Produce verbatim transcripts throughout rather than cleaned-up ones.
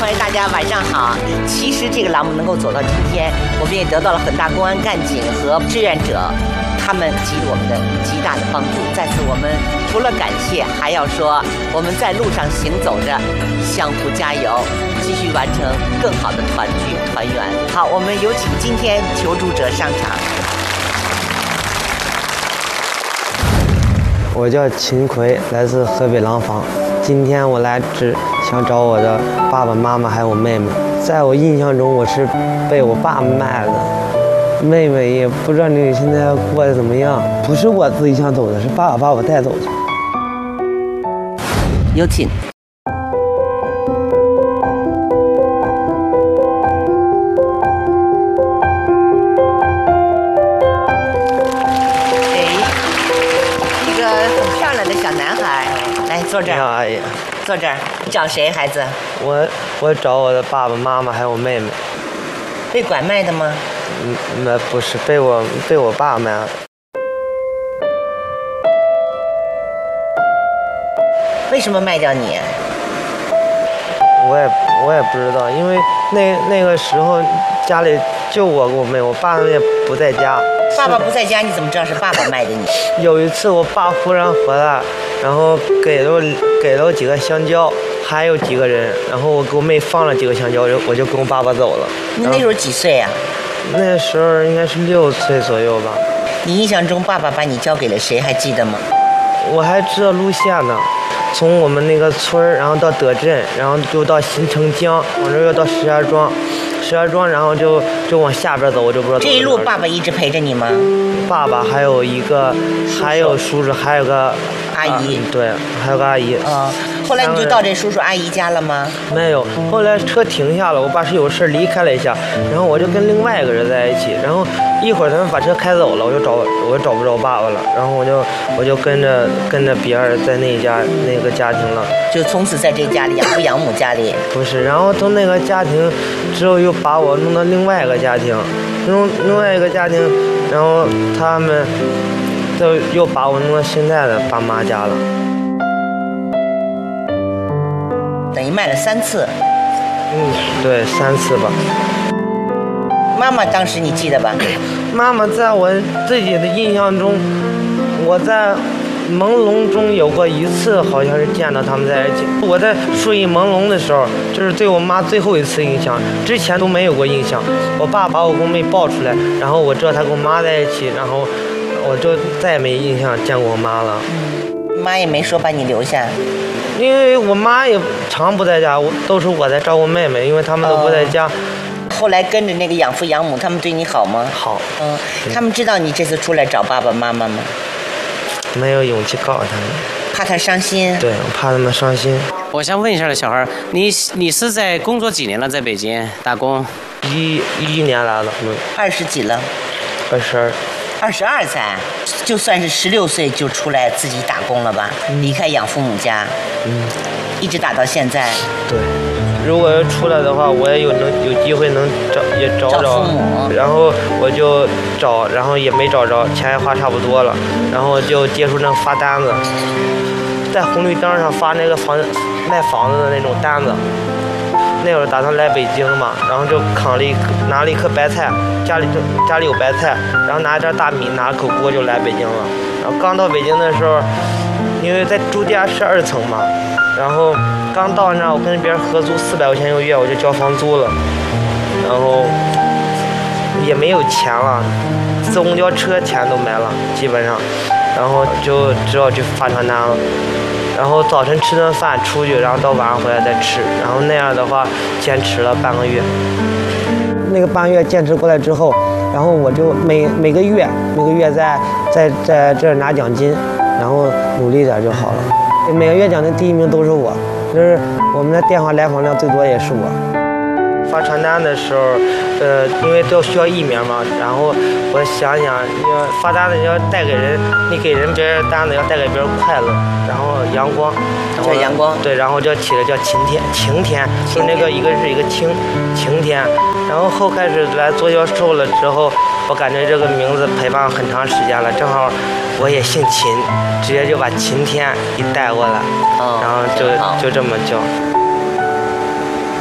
欢迎大家晚上好。其实这个栏目能够走到今天，我们也得到了很大公安干警和志愿者他们给予我们的极大的帮助。在此，我们除了感谢，还要说我们在路上行走着，相互加油，继续完成更好的团聚团圆。好，我们有请今天求助者上场。 我叫秦奎，来自河北廊坊。今天我来只想找我的爸爸妈妈还有我妹妹。在我印象中，我是被我爸卖的，妹妹也不知道你现在过得怎么样。不是我自己想走的，是爸爸把我带走的。 有请。小男孩，来坐这儿。 你好，阿姨。 坐这儿。你找谁，孩子？ 我我找我的爸爸妈妈还有我妹妹。 被拐卖的吗？ 嗯，那不是，被我被我爸卖了。 为什么卖掉你？ 我也我也不知道，因为那那个时候家里就我跟我妹，我爸也不在家。 爸爸不在家，你怎么知道是爸爸卖的你？ 有一次我爸忽然回来，然后给了给了我几个香蕉，还有几个人，然后我给我妹放了几个香蕉，我就跟我爸爸走了。 你那时候几岁啊？ 那时候应该是六岁左右吧。 你印象中爸爸把你交给了谁？还记得吗？ 我还知道路线呢，从我们那个村儿，然后到德镇，然后就到新城江，往这又到石家庄。石家庄，然后就就往下边走，我就不知道。 这一路爸爸一直陪着你吗？ 爸爸还有一个，还有叔叔，还有个阿姨。 啊、对，还有个阿姨。 啊、哦，后来你就到这叔叔阿姨家了吗？ 没有，后来车停下了，我爸是有事离开了一下，然后我就跟另外一个人在一起，然后一会儿他们把车开走了，我就找我就找不着我爸爸了，然后我就我就跟着跟着别人在那家那个家庭了， 就从此在这家里养父养母家里。 不是，然后从那个家庭之后又把我弄到另外一个家庭，弄另外一个家庭，然后他们就又把我弄到现在的爸妈家了。 等于卖了三次。 嗯，对，三次吧。 妈妈当时你记得吧？ 妈妈在我自己的印象中，我在朦胧中有过一次，好像是见到他们在一起。我在睡意朦胧的时候，就是对我妈最后一次印象，之前都没有过印象。我爸把我跟我妹抱出来，然后我知道他跟我妈在一起，然后我就再也没印象见过我妈了。 嗯，妈也没说把你留下。 因为我妈也常不在家，我都是我在照顾妹妹，因为他们都不在家。 哦，后来跟着那个养父养母，他们对你好吗？ 好。 嗯，他们知道你这次出来找爸爸妈妈吗？ 没有勇气告诉他们， 怕他伤心。 对，我怕他们伤心。 我想问一下小孩，你你是在工作几年了？在北京打工？ 一一年来了。嗯。 二十几了。 二十二。 二十二才，就算是十六岁就出来自己打工了吧？嗯，离开养父母家。 嗯。 一直打到现在。 对。如果要出来的话，我也有能有机会能找也找找， 找父母， 然后我就找，然后也没找着，钱也花差不多了，然后就接触那发单子，在红绿灯上发那个房卖房子的那种单子。那会儿打算来北京嘛，然后就扛了一拿了一颗白菜，家里就家里有白菜，然后拿一袋大米，拿口锅就来北京了。然后刚到北京的时候，因为在住家是二层嘛，然后刚到那，我跟别人合租四百块钱一个月，我就交房租了，然后也没有钱了，坐公交车钱都没了，基本上，然后就只好去发传单了。然后早晨吃顿饭出去，然后到晚上回来再吃，然后那样的话坚持了半个月。那个半个月坚持过来之后，然后我就每每个月每个月在在在这儿拿奖金，然后努力点就好了。每个月奖金第一名都是我，就是我们的电话来访量最多也是我。发传单的时候，呃，因为都需要艺名嘛，然后我想想，要发单子要带给人，你给人别人单子要带给别人快乐，然后阳光， 叫阳光， 对，然后就起了叫晴天，晴天，就那个一个是一个晴，晴天，然后后开始来做销售了之后，我感觉这个名字陪伴很长时间了，正好我也姓秦，直接就把晴天一带过来， 哦、 然后就就这么叫。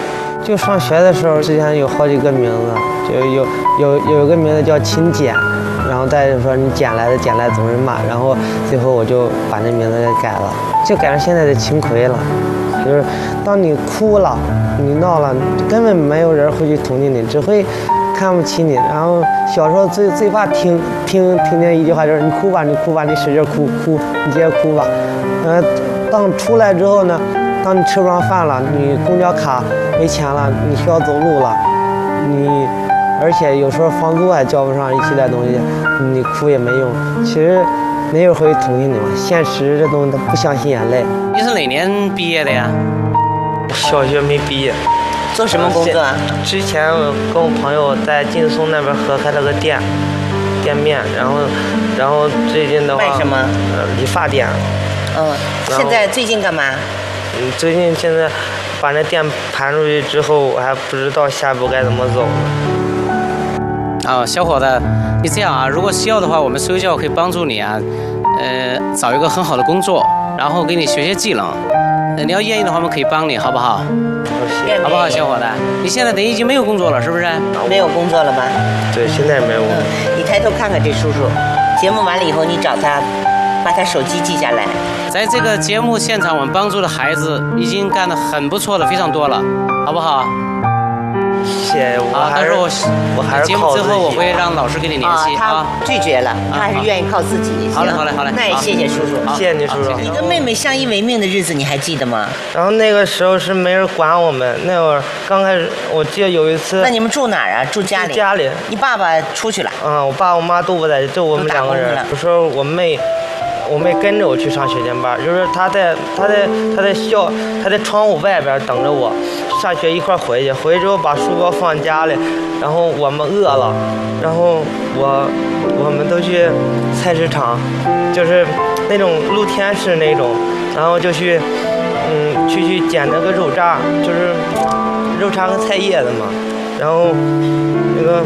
就上学的时候，之前有好几个名字，就有有有一个名字叫秦简，然后大家就说你捡来的捡来总是骂，然后最后我就把那名字给改了，就改成现在的秦奎了。就是当你哭了，你闹了，根本没有人会去同情你，只会看不起你。然后小时候最最怕听听听见一句话，就是你哭吧，你哭吧，你使劲哭哭，你接着哭吧。呃，当出来之后呢，当你吃不上饭了，你公交卡没钱了，你需要走路了，你而且有时候房租还交不上一系列东西，你哭也没用。其实没有人会同情你嘛，现实这东西它不相信眼泪。 你是哪年毕业的呀？ 小学没毕业。 做什么工作啊？ 之前我跟我朋友在劲松那边合开了个店，店面，然后，然后最近的话， 卖什么？ 呃，理发店。 嗯，现在最近干嘛？ 嗯，最近现在把那店盘出去之后，我还不知道下一步该怎么走呢。 啊、哦，小伙子，你这样啊，如果需要的话，我们私教可以帮助你啊，呃，找一个很好的工作，然后给你学些技能。呃，你要愿意的话，我们可以帮你，好不好？好不好，小伙子？你现在等于已经没有工作了，是不是？ 没有工作了吧？ 对，现在没有。 嗯，你抬头看看这叔叔，节目完了以后你找他，把他手机记下来。 在这个节目现场，我们帮助的孩子已经干得很不错了，非常多了，好不好？ 谢谢，我啊， 还是我我还是节目之后我会让老师跟你联系啊。他拒绝了，他还是愿意靠自己。 好嘞，好嘞，好嘞。 那也谢谢叔叔， 谢谢你叔叔。 你跟妹妹相依为命的日子你还记得吗？ 然后那个时候是没人管我们，那会儿刚开始，我记得有一次。 那你们住哪儿啊？住家里。 家里。 你爸爸出去了。 嗯，我爸我妈都不在，就我们两个人。有时候我妹。我妹跟着我去上学前班，就是她在她在她在校她在窗户外边等着我，上学一块回去，回去之后把书包放家里，然后我们饿了，然后我我们都去菜市场，就是那种露天式那种，然后就去嗯去去捡那个肉渣，就是肉渣和菜叶子嘛，然后那个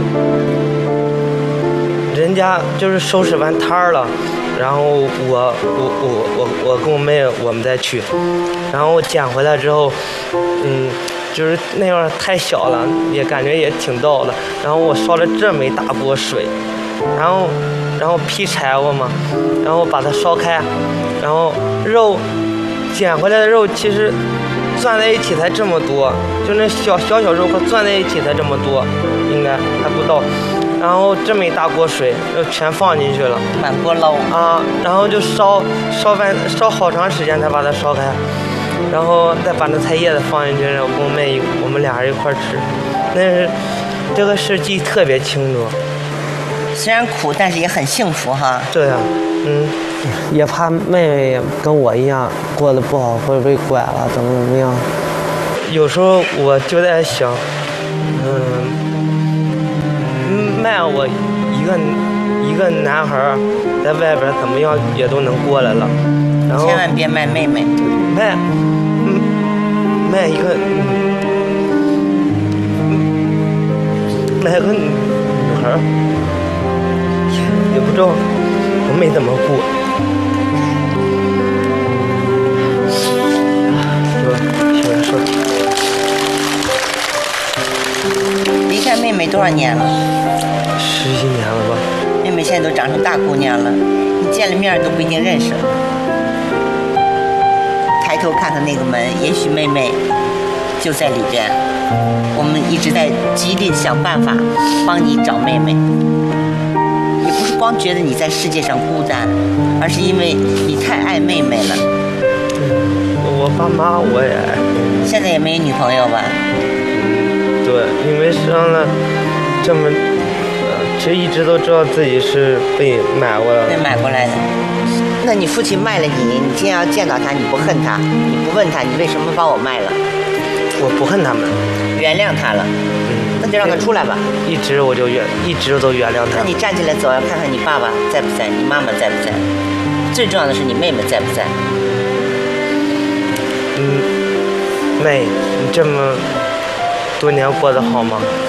人家就是收拾完摊儿了。然后我我我我我跟我妹我们再去，然后我捡回来之后，嗯，就是那会儿太小了，也感觉也挺逗的。然后我烧了这么一大锅水，然后然后劈柴火嘛，然后把它烧开，然后肉捡回来的肉其实攥在一起才这么多，就那小小小肉块攥在一起才这么多，应该还不到。然后这么一大锅水就全放进去了， 满锅捞啊，然后就烧烧完烧好长时间才把它烧开，然后再把那菜叶子放进去，然后跟我妹我们俩人一块吃，那是这个事记特别清楚。 虽然苦，但是也很幸福哈。 对啊，嗯，也怕妹妹跟我一样过得不好，会被拐了，怎么怎么样。有时候我就在想，嗯。卖我一个一个男孩在外边怎么样也都能过来了，然后千万别卖妹妹， 卖，嗯，卖一个，嗯，卖个女孩，也不知道我没怎么过。说说说， 离开妹妹多少年了？ 十几年了吧。 妹妹现在都长成大姑娘了，你见了面都不一定认识。抬头看看那个门，也许妹妹就在里边。我们一直在极力想办法帮你找妹妹，也不是光觉得你在世界上孤单，而是因为你太爱妹妹了。 我爸妈我也爱。 现在也没有女朋友吧？ 对，因为生了这么。其实一直都知道自己是被买过来的， 被买过来的。那你父亲卖了你，你今天要见到他，你不恨他，你不问他，你为什么把我卖了？ 我不恨他们， 原谅他了。嗯，那就让他出来吧。 一直我就原，一直都原谅他。 那你站起来走，要看看你爸爸在不在，你妈妈在不在，最重要的是你妹妹在不在。 嗯，妹，你这么多年过得好吗？